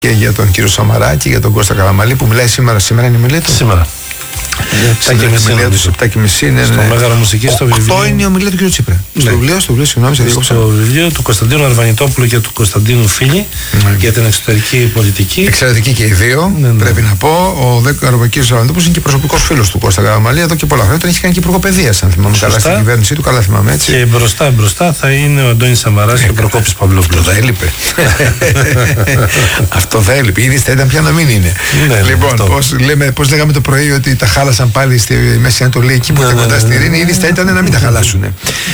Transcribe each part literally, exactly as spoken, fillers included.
και για τον κύριο Σαμαρά και για τον Κώστα Καραμανλή που μιλάει σήμερα. Σήμερα είναι η ομιλία του. Σήμερα. επτά και μισή είναι. Στο Μέγαρο Μουσική, στο βιβλίο. Αυτό είναι η ομιλία του κ. Τσίπρα. Ναι. Στο βιβλίο, στο βιβλίο, συγγνώμη, σε διέκοψα. Στο βιβλίο του Κωνσταντίνου Αρβανιτόπουλου και του Κωνσταντίνου Φίλη ναι. για την εξωτερική πολιτική. Εξαιρετική και οι δύο, ναι, ναι. πρέπει να πω. Ο κ. Αρβανιτόπουλος είναι και προσωπικός φίλος του Κώστα Καραμανλή εδώ και πολλά χρόνια. Τον έχει κάνει και υπουργό παιδείας, αν θυμάμαι καλά, στην κυβέρνησή του. Καλά θυμάμαι έτσι. Και μπροστά μπροστά θα είναι ο Αντώνης Σαμαράς και ο Προκόπης Παυλόπουλος. Αυτό θα έλειπε. Αυτό θα έλειπε. Ήδη θα ήταν πια να μην είναι. Λοιπόν, πώς λέγαμε το πρωί ότι τα χάλασαν πάλι στη Μέση Ανατολή, εκεί που ήταν κοντά στη ειρήνη, ήδη θα ήταν να μην τα χαλάσουν.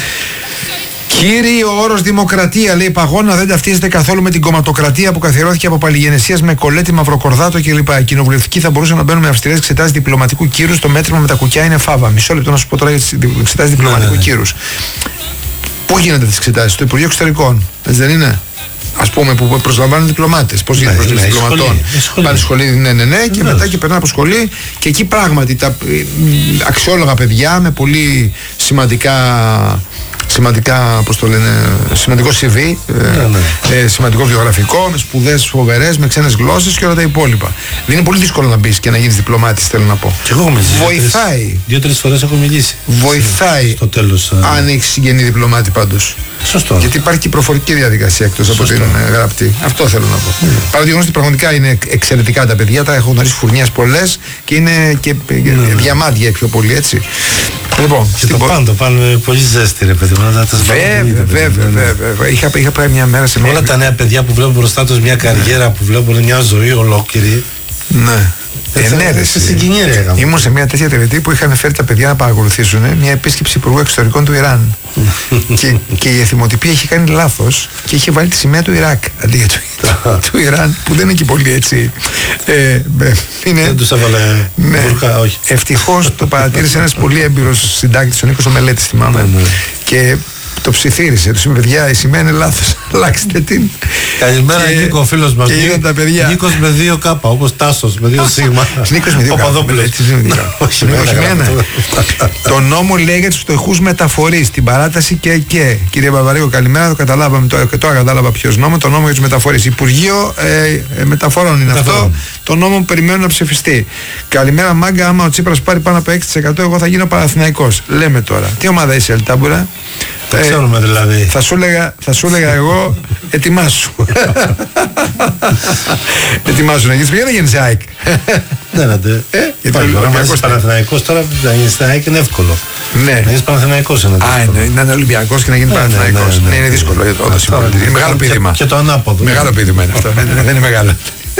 Κύριε, ο όρος δημοκρατία, λέει Παγώνα, δεν ταυτίζεται καθόλου με την κομματοκρατία που καθιερώθηκε από παλιγενεσίας με Κολέτη, Μαυροκορδάτο κλπ. Οι κοινοβουλευτικοί θα μπορούσαν να μπαίνουν με αυστηρές εξετάσεις διπλωματικού κύρους. Το μέτρημα με τα κουκιά είναι φάβα. Μισό λεπτό να σου πω τώρα για τις εξετάσεις διπλωματικού κύρους. Πού γίνονται τις εξετάσεις? Στο Υπουργείο Εξωτερικών, έτσι δεν είναι? Ας πούμε που προσλαμβάνουν διπλωμάτες. Πώς γίνεται προσλήψη διπλωματών? Πάνε σχολή, ναι, ναι, ναι, και μετά και περνάνε από σχολή. Και εκεί πράγματι τα αξιόλογα παιδιά με πολύ σημαντικά. Σημαντικά, πώς το λένε, σημαντικό σι βι, ναι, ναι. Ε, σημαντικό βιογραφικό, με σπουδές φοβερές, με ξένες γλώσσες και όλα τα υπόλοιπα. Δεν είναι πολύ δύσκολο να μπεις και να γίνεις διπλωμάτης, θέλω να πω. Και εγώ έχω μιλήσει. Βοηθάει. Δύο-τρεις φορές έχω μιλήσει. Βοηθάει. Στο τέλος. Αν έχεις συγγενή διπλωμάτη πάντως. Σωστό. Γιατί υπάρχει και προφορική διαδικασία εκτός από την γραπτή. Αυτό θέλω να πω. Mm. Παρά το γεγονός ότι πραγματικά είναι εξαιρετικά τα παιδιά, τα έχω γνωρίσει φουρνιές πολλές και είναι και mm. διαμάντια πιο πολύ έτσι. Λοιπόν, και το πο... πάνω, το πάνω με πολύ ζέστη ρε παιδί μου. Βέβαια, βέβαια, βέβαια. Είχα, είχα πάει μια μέρα σε μια... Όλα τα νέα παιδιά που βλέπουν μπροστά τους μια καριέρα, που βλέπουν μια ζωή ολόκληρη. Ναι. Ε, ναι, ρε, ήμουν σε μια τέτοια τελετή που είχαν φέρει τα παιδιά να παρακολουθήσουν μια επίσκεψη Υπουργού Εξωτερικών του Ιράν. και, και η εθιμοτυπία είχε κάνει λάθος και είχε βάλει τη σημαία του Ιράκ αντί για του, του Ιράν, που δεν είναι και πολύ έτσι. Ε, είναι, δεν τους έβαλε ναι, μπουρκά, όχι. Ευτυχώς το παρατήρησε ένας πολύ έμπειρος συντάκτης, ο Νίκος ο Μελέτης, θυμάμαι. Ναι, ναι. Και το ψιθύρισε, του είπε: παιδιά, η σημαία είναι λάθος. Αλλάξτε την. Καλημέρα, και... Νίκο, φίλος μας. Και είδαν τα παιδιά. Νίκος με δύο κάπα, όπως Τάσος με δύο σίγμα. Νίκος με δύο κάπα. Όχι με ένα. Το νόμο λέει για τους φτωχούς μεταφορείς, την παράταση και και. Κύριε Παπαρίγο, καλημέρα. Το καταλάβαμε τώρα, τώρα κατάλαβα ποιος νόμο. Το νόμο για τους μεταφορείς. Υπουργείο ε, Μεταφορών είναι αυτό. Το νόμο που περιμένουν να ψηφιστεί. Καλημέρα, μάγκα. Άμα ο Τσίπρας πάρει πάνω από έξι τοις εκατό, εγώ θα γίνω Παναθηναϊκός. Λέμε τώρα. Τι ομάδα είσαι, Ελτάμπουρα? Το ξέρουμε δηλαδή. Θα σου έλεγα, θα σου έλεγα εγώ, ετοιμάσου. Ετοιμάσου να γίνεις πια, να γίνεις ΑΕΚ. Δεν άντε. Γιατί να είσαι Παναθηναϊκός τώρα, να γίνεις ΑΕΚ είναι εύκολο. Ναι. Να γίνεις Παναθηναϊκός είναι δύσκολο. Α, να είναι Ολυμπιακός και να γίνει Παναθηναϊκός. Ναι, είναι δύσκολο. Είναι μεγάλο πείδημα. Και το ανάποδο. Μεγάλο πείδημα είναι αυτό. Δεν είναι μεγάλο.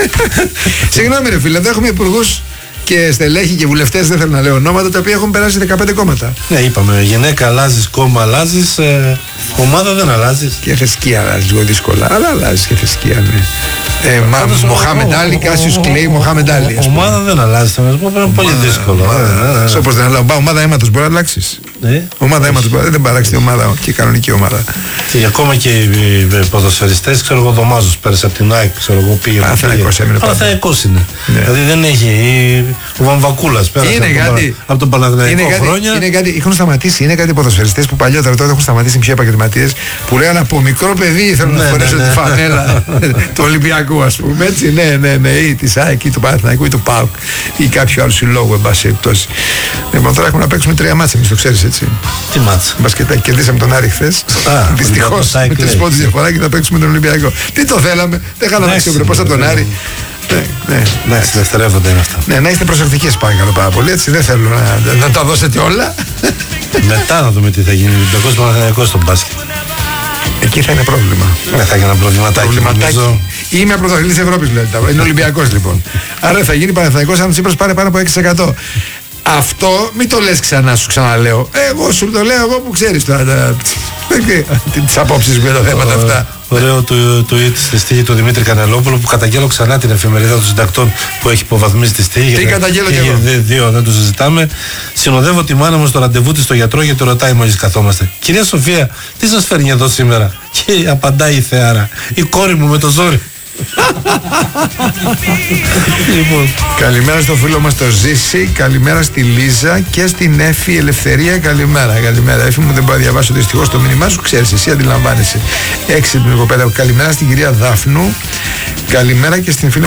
Συγγνώμη ρε φίλε, εδώ έχουμε υπουργούς και στελέχοι και βουλευτές, δεν θέλω να λέω ονόματα, τα οποία έχουν περάσει δεκαπέντε κόμματα. Ναι, είπαμε, γυναίκα αλλάζεις, κόμμα αλλάζεις, ε, ομάδα δεν αλλάζεις. Και θρησκεία αλλάζεις λίγο δύσκολα, αλλά αλλάζεις και θρησκεία, ναι. Ε, Μοχάμεντ Άλι, Κάσιος Κλέη, Μοχάμεντ Άλι. Ομάδα δεν αλλάζεις, θα μας πω, είναι πολύ δύσκολο. Όπως δεν αλλάζω, ομάδα αίματος μπορεί να αλλάξεις. Ομάδα αίματος μπορεί να αλλάξει την ομάδα και η κανονική ομάδα. Και ακόμα και οι ποδοσφαιριστές, ξέρω εγώ, Δωμάζος πέρασε από την ΑΕΚ, ξέρω εγώ, πήγε. Παναθηναϊκός είναι. Δηλαδή δεν έχει. Ο Βαμβακούλας πέρασε από τον Παναθηναϊκό χρόνια. Είναι κάτι, έχουν σταματήσει, είναι κάτι ποδοσφαιριστές που παλιότερα τότε έχουν σταματήσει πιο επαγγελματίες που λέγανε από μικρό παιδί θέλω να φορέσω τη φανέλα του Ολυμπιακού, ας πούμε. Έτσι, ναι, ναι, ναι, ή της ΑΕΚ ή του Παναθηναϊκού ή του ΠΑΟΚ ή κάποιου άλλου συλλόγου, εν πάση περιπτώσει. Λοιπόν, τώρα έχουμε να παίξουμε τρία μάτσα, εμείς το ξέρεις έτσι. Τι μάτσα? Μπασκετάκι, κερδίσαμε τον Άρη χθες. Δυστυχώς με τρεις πόντους διαφορά και θα παίξουμε τον Ολυμπιακό. Τι το θέλαμε, δεν είχαμε αξιοπρεπώς από τον Άρη. Ναι, ναι, ναι, δευτερεύοντα είναι αυτά. Ναι, να είστε προσεκτικοί, παρακαλώ πάρα πολύ. Έτσι δεν θέλω να, να τα δώσετε όλα. Μετά να δούμε τι θα γίνει. Ολυμπιακός Παναθηναϊκός στο μπάσκετ. Εκεί θα είναι πρόβλημα. Ναι, θα γίνει ένα προβληματάκι. προβληματάκι. Είμαι πρωταθλητής Ευρώπης, δηλαδή. Είναι Ολυμπιακός λοιπόν. Άρα θα γίνει Παναθηναϊκός αν ο Τσίπρας πάρει πάνω από έξι τοις εκατό. Αυτό μην το λες ξανά, σου ξαναλέω. Εγώ σου το λέω, εγώ που ξέρεις τώρα τις απόψεις μου για τα θέματα αυτά. Ωραίο το tweet στη στήλη του Δημήτρη Κανελόπουλου που καταγγέλω ξανά την εφημερίδα των συντακτών που έχει υποβαθμίσει τη στήλη. Τι καταγγέλω και εγώ. Δύο, δεν το συζητάμε. Συνοδεύω τη μάνα μου στο ραντεβού της στο γιατρό γιατί ρωτάει μόλις καθόμαστε. Κυρία Σοφία, τι σας φέρνει εδώ σήμερα? Και απαντάει η Θεάρα. Η κόρη μου με το ζόρι. Λοιπόν, καλημέρα στο φίλο μας το Ζήση, καλημέρα στη Λίζα και στην Έφη Ελευθερία. Καλημέρα, καλημέρα. Έφη μου, δεν μπορώ να διαβάσω δυστυχώς το μήνυμά σου, ξέρεις, εσύ αντιλαμβάνεσαι. Έξυπνη κοπέλα. Καλημέρα στην κυρία Δάφνου. Καλημέρα και στην φίλη